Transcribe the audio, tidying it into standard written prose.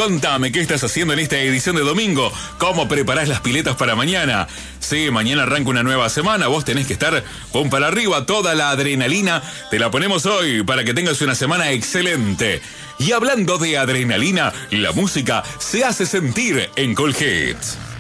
Contame qué estás haciendo en esta edición de domingo. ¿Cómo preparás las piletas para mañana? Sí, mañana arranca una nueva semana. Vos tenés que estar pum para arriba. Toda la adrenalina te la ponemos hoy para que tengas una semana excelente. Y hablando de adrenalina, la música se hace sentir en Colgate.